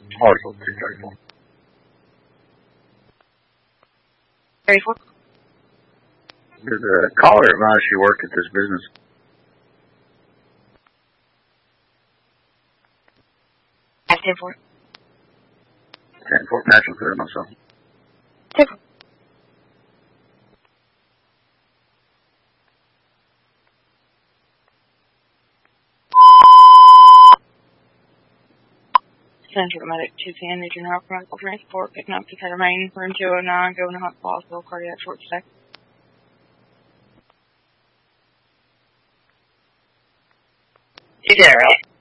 Hartsville 234. 34. There's a caller at mine. She worked at this business. 10-4. 10-4, National Clear myself. 10-4. Central Medic 210, Major Neuro Medical Transport, picking up Decatur, Maine, room 209, going to hospital, cardiac short stack. You did it, right?